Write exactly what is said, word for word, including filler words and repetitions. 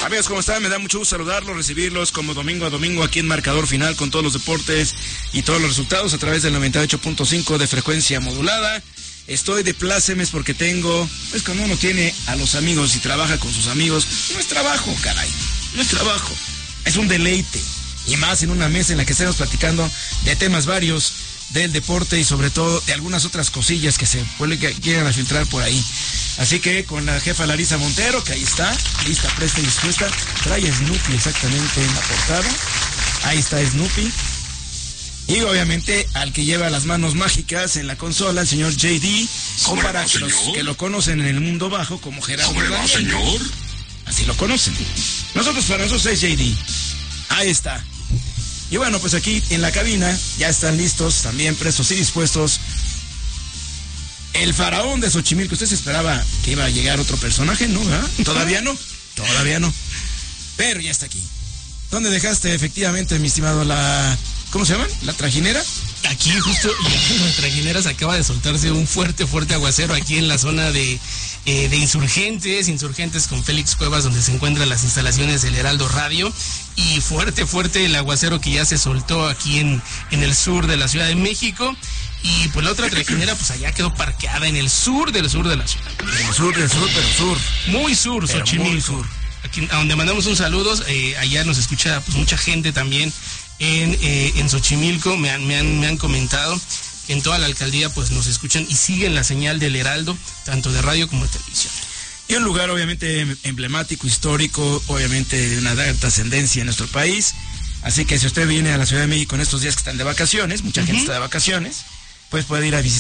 Amigos, ¿cómo están? Me da mucho gusto saludarlos, recibirlos como domingo a domingo aquí en Marcador Final con todos los deportes y todos los resultados a través del noventa y ocho punto cinco de frecuencia modulada. Estoy de plácemes porque tengo, pues cuando uno tiene a los amigos y trabaja con sus amigos, no es trabajo, caray, no es trabajo, es un deleite. Y más en una mesa en la que estemos platicando de temas varios del deporte y sobre todo de algunas otras cosillas que se pueden que quieran filtrar por ahí. Así que con la jefa Larisa Montero, que ahí está, lista, presta y dispuesta, trae Snoopy exactamente en la portada. Ahí está Snoopy. Y obviamente al que lleva las manos mágicas en la consola, el señor J D, o para que los que lo conocen en el mundo bajo como Gerardo. ¿Cómo le va, señor? Así lo conocen. Nosotros para nosotros es J D. Ahí está. Y bueno, pues aquí en la cabina ya están listos, también prestos y dispuestos. El faraón de Xochimilco. ¿Usted se esperaba que iba a llegar otro personaje? No, ¿verdad? Todavía no, todavía no. Pero ya está aquí. ¿Dónde dejaste efectivamente, mi estimado, la... ¿cómo se llaman? ¿La trajinera? Aquí justo, y la trajinera se acaba de soltarse un fuerte, fuerte aguacero aquí en la zona de, eh, de Insurgentes, Insurgentes con Félix Cuevas, donde se encuentran las instalaciones del Heraldo Radio. Y fuerte, fuerte el aguacero que ya se soltó aquí en, en el sur de la Ciudad de México. Y pues la otra trajinera pues allá quedó parqueada en el sur del sur de la ciudad. En el sur del sur, pero sur. Muy sur, pero Xochimilco. Muy sur. Aquí, a donde mandamos un saludo, eh, allá nos escucha pues mucha gente también en, eh, en Xochimilco. Me han, me, han, me han comentado que en toda la alcaldía pues nos escuchan y siguen la señal del Heraldo, tanto de radio como de televisión. Y un lugar obviamente emblemático, histórico, obviamente de una gran trascendencia en nuestro país. Así que si usted viene a la Ciudad de México en estos días que están de vacaciones, mucha uh-huh. gente está de vacaciones, pues puede ir a visitar